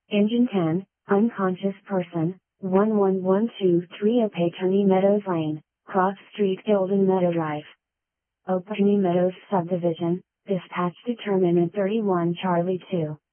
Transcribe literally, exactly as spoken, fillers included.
Engine ten, unconscious person, one one one two three Opatony Meadows Lane, Cross Street, Gilden Meadow Drive. Opatony Meadows Subdivision, dispatch determinant thirty-one Charlie two.